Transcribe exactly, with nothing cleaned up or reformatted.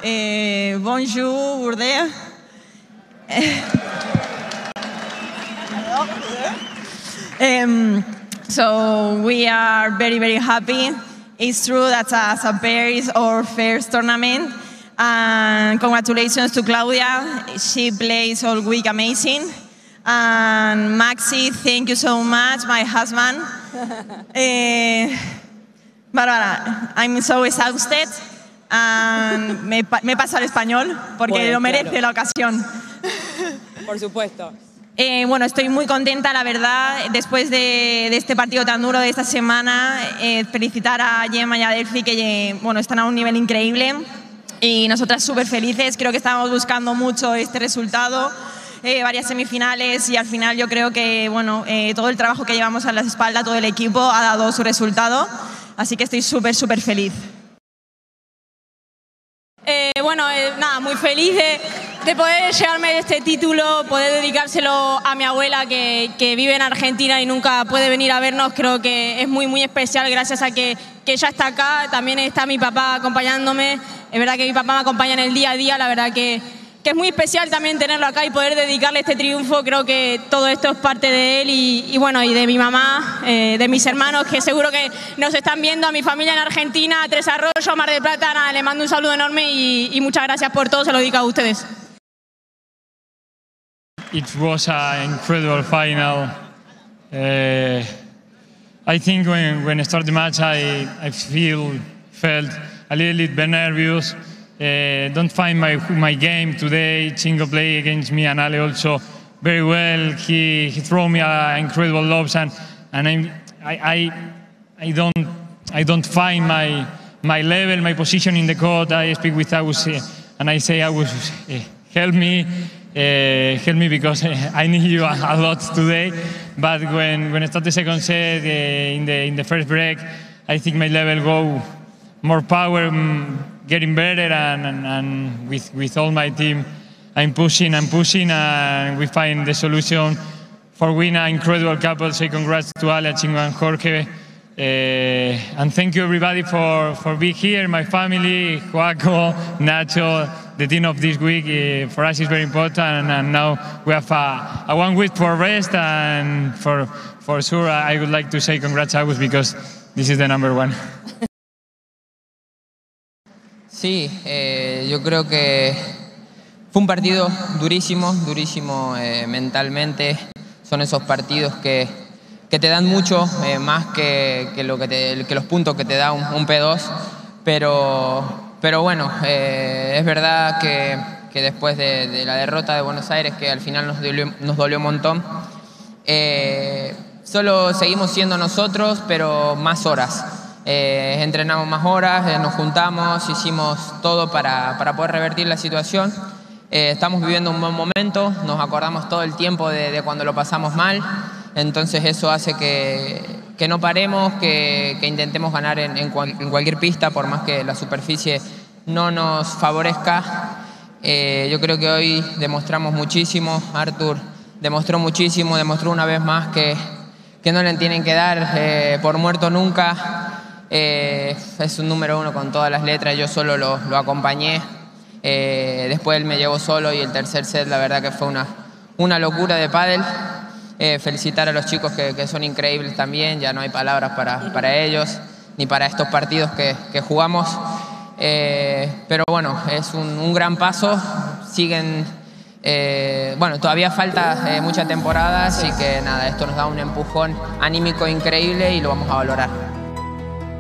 Eh, bonjour, Bourdais. um, so we are very, very happy. It's true that Saint-Pér is our first tournament. And congratulations to Claudia. She plays all week amazing. And Maxi, thank you so much, my husband. uh, Bárbara, I'm so exhausted. And me, me paso al español porque bueno, lo merece claro. La ocasión. Por supuesto. Eh, bueno, estoy muy contenta, la verdad, después de, de este partido tan duro de esta semana. Eh, felicitar a Gemma y a Delphi que bueno, están a un nivel increíble y nosotras súper felices. Creo que estábamos buscando mucho este resultado, eh, varias semifinales y al final yo creo que bueno, eh, todo el trabajo que llevamos a la espalda, todo el equipo ha dado su resultado. Así que estoy súper, súper feliz. Eh, bueno, eh, nada, muy feliz de, de poder llevarme este título, poder dedicárselo a mi abuela que, que vive en Argentina y nunca puede venir a vernos. Creo que es muy, muy especial gracias a que, que ella está acá. También está mi papá acompañándome. Es verdad que mi papá me acompaña en el día a día. La verdad que, que es muy especial también tenerlo acá y poder dedicarle este triunfo. Creo que todo esto es parte de él y, y bueno, y de mi mamá, eh, de mis hermanos que seguro que nos están viendo, a mi familia en Argentina, a Tres Arroyos, Mar del Plata. Nada, le mando un saludo enorme y, y muchas gracias por todo, se lo dedico a ustedes. It was an incredible final. Uh, I think when, when I started the match, I, I feel, felt a little bit nervous. Uh, don't find my my game today. Chingo play against me and Ale also very well. He he threw me uh, incredible lobs and and I'm, I I I don't I don't find my my level, my position in the court. I speak with Agus uh, and I say Agus, uh, help me, uh, help me because I need you a, a lot today. But when when I start the second set uh, in the in the first break, I think my level go more power. Um, getting better and, and, and with, with all my team I'm pushing and pushing and we find the solution for win an incredible couple. So congrats to Ale, Chingo and Jorge. Uh, and thank you everybody for, for being here, my family, Joaco, Nacho, the team of this week. Uh, for us it's very important and, and now we have a, a one week for rest and for, for sure I would like to say congrats Agus because this is the number one. Sí, eh, yo creo que fue un partido durísimo, durísimo eh, mentalmente. Son esos partidos que, que te dan mucho, eh, más que, que, lo que, te, que los puntos que te da un, un P dos. Pero, pero bueno, eh, es verdad que, que después de, de la derrota de Buenos Aires, que al final nos dolió, nos dolió un montón, eh, solo seguimos siendo nosotros, pero más horas. Eh, entrenamos más horas, eh, nos juntamos, hicimos todo para, para poder revertir la situación. Eh, estamos viviendo un buen momento, nos acordamos todo el tiempo de, de cuando lo pasamos mal, entonces eso hace que, que no paremos, que, que intentemos ganar en, en, cual, en cualquier pista, por más que la superficie no nos favorezca. Eh, yo creo que hoy demostramos muchísimo, Artur demostró muchísimo, demostró una vez más que, que no le tienen que dar eh, por muerto nunca. Eh, es un número uno con todas las letras, yo solo lo, lo acompañé, eh, después él me llevó solo y el tercer set la verdad que fue una, una locura de pádel. Eh, felicitar a los chicos que, que son increíbles también, ya no hay palabras para, para ellos ni para estos partidos que, que jugamos, eh, pero bueno, es un, un gran paso, siguen, eh, bueno, todavía falta eh, mucha temporada, así que nada, esto nos da un empujón anímico increíble y lo vamos a valorar.